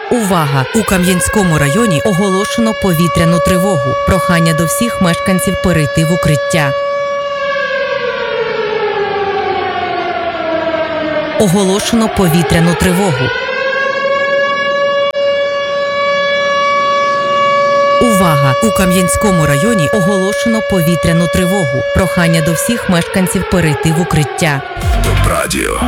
Увага! У Кам'янському районі оголошено повітряну тривогу. Прохання до всіх мешканців перейти в укриття. Оголошено повітряну тривогу. Увага! У Кам'янському районі оголошено повітряну тривогу. Прохання до всіх мешканців перейти в укриття. Топ Радіо.